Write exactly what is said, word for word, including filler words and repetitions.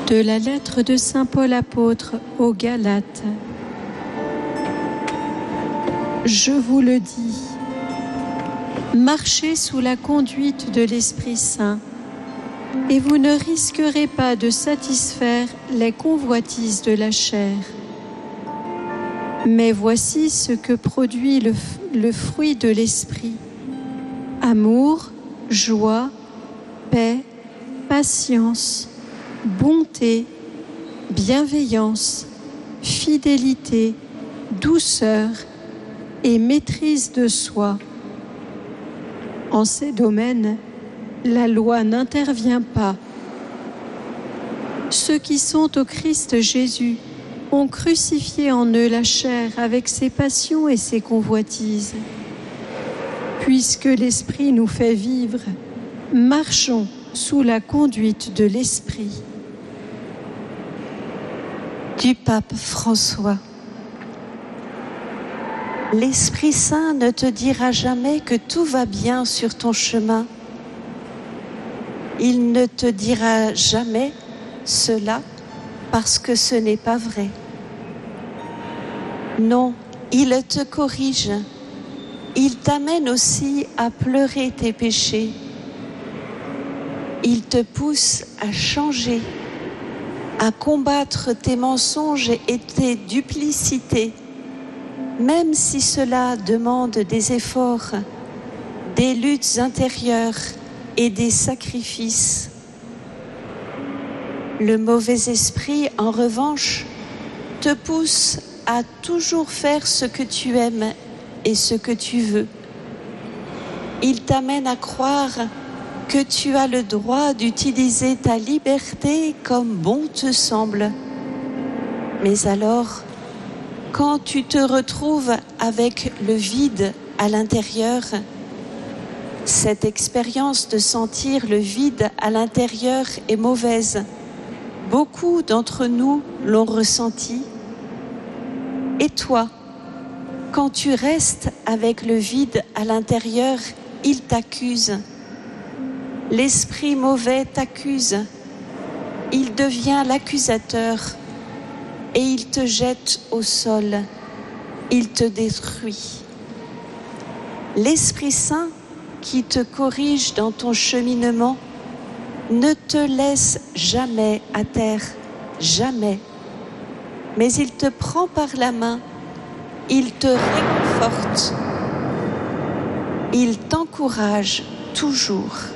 De la lettre de saint Paul apôtre aux Galates. Je vous le dis, marchez sous la conduite de l'Esprit Saint, et vous ne risquerez pas de satisfaire les convoitises de la chair. Mais voici ce que produit le, le fruit de l'Esprit: amour, joie, paix, patience, bonté, bienveillance, fidélité, douceur et maîtrise de soi. En ces domaines, la loi n'intervient pas. Ceux qui sont au Christ Jésus ont crucifié en eux la chair avec ses passions et ses convoitises. Puisque l'Esprit nous fait vivre, marchons sous la conduite de l'Esprit. Du pape François. L'Esprit Saint ne te dira jamais que tout va bien sur ton chemin. Il ne te dira jamais cela parce que ce n'est pas vrai. Non, il te corrige. Il t'amène aussi à pleurer tes péchés. Il te pousse à changer, à combattre tes mensonges et tes duplicités, même si cela demande des efforts, des luttes intérieures et des sacrifices. Le mauvais esprit, en revanche, te pousse à toujours faire ce que tu aimes et ce que tu veux. Il t'amène à croire que tu as le droit d'utiliser ta liberté comme bon te semble. Mais alors, quand tu te retrouves avec le vide à l'intérieur, cette expérience de sentir le vide à l'intérieur est mauvaise. Beaucoup d'entre nous l'ont ressenti. Et toi, quand tu restes avec le vide à l'intérieur, il t'accuse. L'esprit mauvais t'accuse, il devient l'accusateur et il te jette au sol, il te détruit. L'Esprit Saint qui te corrige dans ton cheminement ne te laisse jamais à terre, jamais. Mais il te prend par la main, il te réconforte, il t'encourage toujours.